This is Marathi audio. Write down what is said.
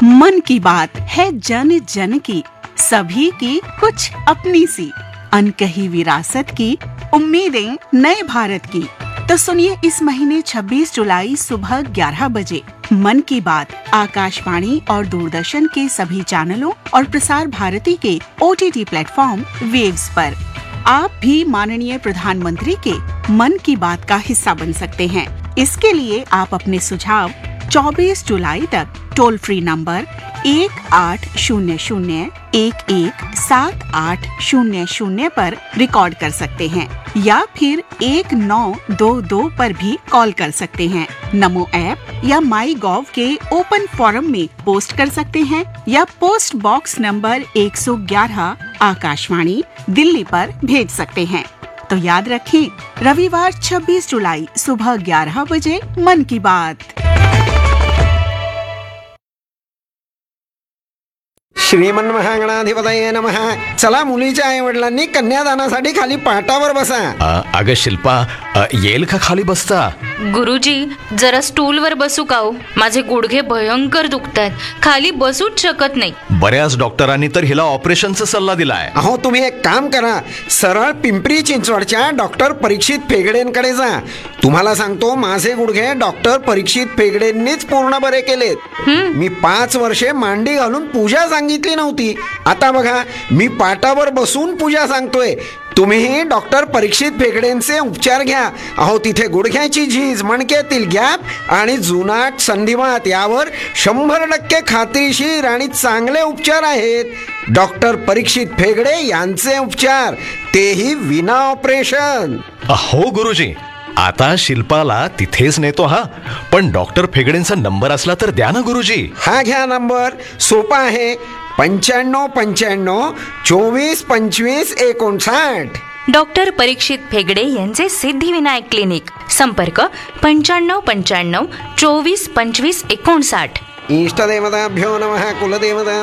मन की बात है जन जन की, सभी की कुछ अपनी सी, अनकही विरासत की, उम्मीदें नए भारत की। तो सुनिए इस महीने 26 जुलाई सुबह 11 बजे मन की बात आकाशवाणी और दूरदर्शन के सभी चैनलों और प्रसार भारती के OTT प्लेटफॉर्म वेव्स पर। आप भी माननीय प्रधानमंत्री के मन की बात का हिस्सा बन सकते हैं। इसके लिए आप अपने सुझाव 24 जुलाई तक टोल फ्री नंबर 1800-117800 पर रिकॉर्ड कर सकते हैं या फिर 1922 पर भी कॉल कर सकते हैं। नमो ऐप या माई गॉव के ओपन फोरम में पोस्ट कर सकते हैं या post box number 111 Akashvani Delhi पर भेज सकते हैं। तो याद रखें, रविवार 26 जुलाई सुबह 11 बजे मन की बात। श्रीमन महागणाधिपतये नमः। चला, मुलीच्या आई वडिलांनी कन्यादानासाठी खाली पाटावर बसा. अगं शिल्पा, येईल का खाली बसता? गुरुजी, जरा स्टूलवर बसू का हो? माझे गुडघे भयंकर दुखतात, खाली बसूच शकत नाही. बऱ्याच डॉक्टरांनी तर हिला ऑपरेशनचा सल्ला दिलाय. अहो, तुम्ही एक काम करा, सरळ पिंपरी चिंचवडच्या डॉक्टर परीक्षित फेगडेंकडे जा. तुम्हाला सांगतो, माझे गुडघे डॉक्टर परीक्षित फेगडेंनीच पूर्ण बरे केलेत. मी 5 वर्षे मांडी घालून पूजा सांगितली नव्हती. आता बघा, मी पाटावर बसून पूजा सांगतोय. तुम्हीही डॉक्टर परीक्षित फेगडेंचे उपचार घ्या. अहो, तिथे गुडघ्याची झीज, मणक्यातील गॅप आणि जुनाट संधिवात यावर 100% खात्रीशीर आणि चांगले उपचार आहेत. डॉक्टर परीक्षित फेगडे यांचे उपचार, तेही विना ऑपरेशन. हो गुरुजी, आता शिल्पाला तिथेच नेतो. हा, पण डॉक्टर फेगडेंचा नंबर असला तर द्या ना गुरुजी. हा घ्या नंबर, सोपा आहे. 9595 24 25 59. डॉक्टर परीक्षित फेगडे यांचे सिद्धिविनायक क्लिनिक. संपर्क 9595 24 25 59. इष्टदेवताभ्यो नमः. कुलदेवता